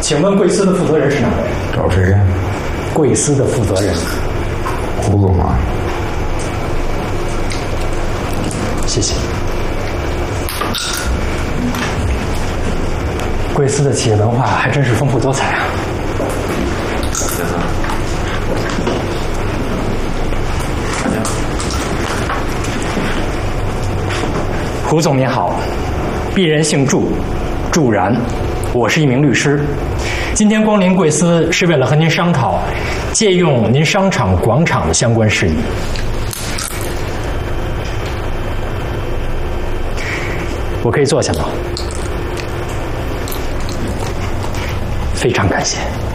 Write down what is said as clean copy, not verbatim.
请问贵司的负责人是哪位？ 找谁呀？ 贵司的负责人。 胡总啊。 谢谢。贵司的企业文化还真是丰富多彩啊。胡总您好，鄙人姓祝，祝然，我是一名律师。今天光临贵司是为了和您商讨借用您商场广场的相关事宜。我可以坐下吗？非常感谢。